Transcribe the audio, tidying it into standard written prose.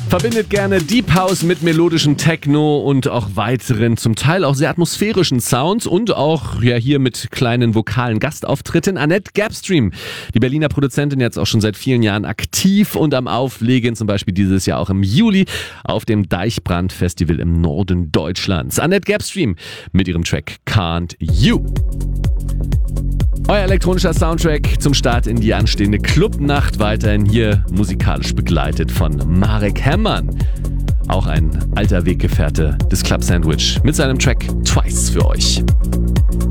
Verbindet gerne Deep House mit melodischem Techno und auch weiteren, zum Teil auch sehr atmosphärischen Sounds und auch hier mit kleinen vokalen Gastauftritten. Annette Gapstream, die Berliner Produzentin, jetzt auch schon seit vielen Jahren aktiv und am Auflegen, zum Beispiel dieses Jahr auch im Juli auf dem Deichbrand Festival im Norden Deutschlands. Annette Gapstream mit ihrem Track Can't You. Euer elektronischer Soundtrack zum Start in die anstehende Clubnacht, weiterhin hier musikalisch begleitet von Marek Herrmann. Auch ein alter Weggefährte des Club Sandwich mit seinem Track Twice für euch.